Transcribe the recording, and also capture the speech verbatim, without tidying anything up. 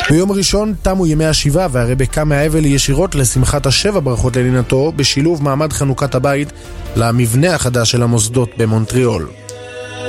ביום ראשון תמו ימי השבעה והרבה קם מהאבל ישירות לשמחת השבע ברכות ללינתו בשילוב מעמד חנוכת הבית למבנה החדש של המוסדות במונטריאול.